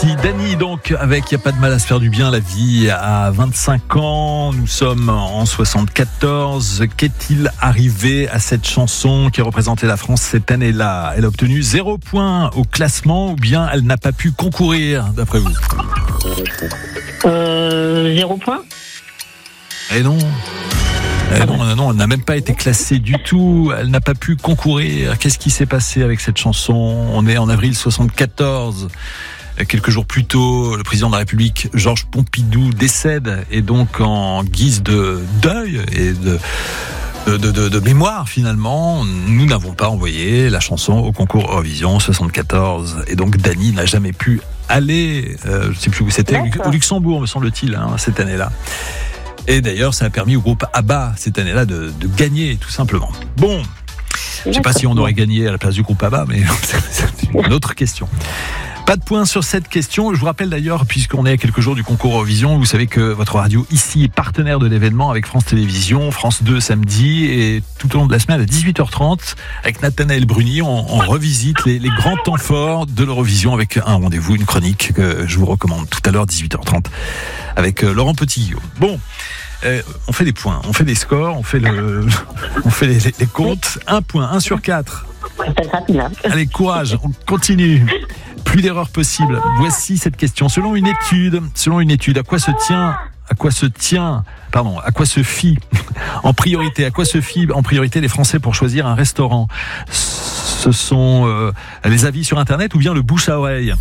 Dany donc avec Y a pas de mal à se faire du bien, la vie à 25 ans, nous sommes en 74. Qu'est-il arrivé à cette chanson qui a représenté la France cette année-là? Elle a obtenu 0 point au classement ou bien elle n'a pas pu concourir d'après vous? 0 point. Eh non. Non, elle n'a même pas été classée du tout, elle n'a pas pu concourir. Qu'est-ce qui s'est passé avec cette chanson? On est en avril 74. Quelques jours plus tôt, le président de la République, Georges Pompidou, décède, et donc en guise de deuil et de mémoire finalement, nous n'avons pas envoyé la chanson au concours Eurovision 74, et donc Dany n'a jamais pu aller, je ne sais plus où c'était, au Luxembourg me semble-t-il, cette année-là. Et d'ailleurs, ça a permis au groupe ABBA cette année-là de gagner tout simplement. Bon, je ne sais pas si on aurait gagné à la place du groupe ABBA, mais c'est une autre question. Pas de point sur cette question. Je vous rappelle d'ailleurs, puisqu'on est à quelques jours du concours Eurovision, vous savez que votre radio ici est partenaire de l'événement avec France Télévisions, France 2 samedi, et tout au long de la semaine à 18h30, avec Nathanaël Bruni, on revisite les grands temps forts de l'Eurovision avec un rendez-vous, une chronique que je vous recommande tout à l'heure, 18h30, avec Laurent Petit. Bon. On fait des points, on fait des scores, on fait les comptes. 1 point, 1 sur 4. Allez, courage, on continue. Plus d'erreurs possibles. Voici cette question. Selon une étude, à quoi se fient en priorité les Français pour choisir un restaurant? Ce sont les avis sur Internet ou bien le bouche à oreille?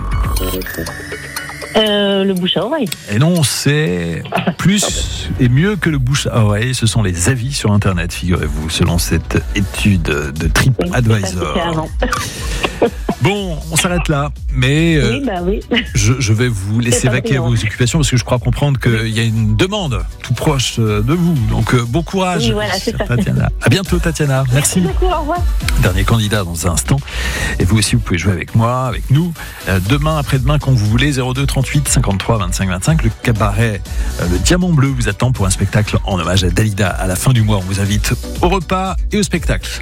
Le bouche à oreille. Et non, c'est plus et mieux que le bouche à oreille. Ce sont les avis sur Internet, figurez-vous, selon cette étude de TripAdvisor. Bon, on s'arrête là, mais oui. Je vais vous laisser vaquer à vos occupations parce que je crois comprendre qu'il y a une demande tout proche de vous. Donc bon courage, oui, voilà, c'est ça. Tatiana. À bientôt, Tatiana. Merci. Beaucoup, au revoir. Dernier candidat dans un instant. Et vous aussi, vous pouvez jouer avec moi, avec nous. Demain, après-demain, quand vous voulez, 02 38 53 25 25. Le cabaret Le Diamant Bleu vous attend pour un spectacle en hommage à Dalida. À la fin du mois, on vous invite au repas et au spectacle.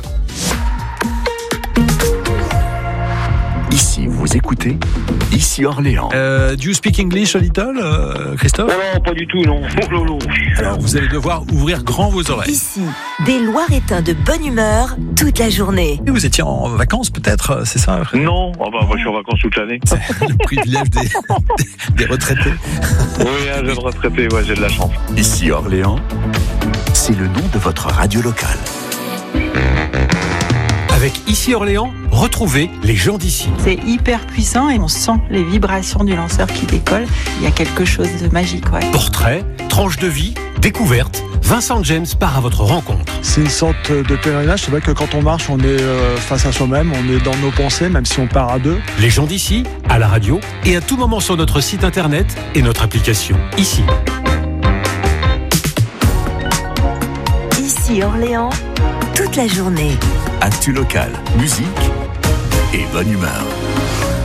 Ici, vous écoutez, ici Orléans. Do you speak English a little, Christophe? Non, pas du tout, non. Alors, vous allez devoir ouvrir grand vos oreilles. Ici, des Loiretains de bonne humeur toute la journée. Et vous étiez en vacances, peut-être, c'est ça? Non, moi je suis en vacances toute l'année. C'est le privilège des retraités. Oui, un jeune retraité, ouais, j'ai de la chance. Ici Orléans, c'est le nom de votre radio locale. Avec Ici Orléans, retrouvez les gens d'ici. C'est hyper puissant et on sent les vibrations du lanceur qui décolle. Il y a quelque chose de magique, ouais. Portraits, tranches de vie, découvertes. Vincent James part à votre rencontre. C'est une sorte de pèlerinage. C'est vrai que quand on marche, on est face à soi-même, on est dans nos pensées, même si on part à deux. Les gens d'ici, à la radio et à tout moment sur notre site internet et notre application. Ici. Ici Orléans, toute la journée. Actu local, musique et bonne humeur.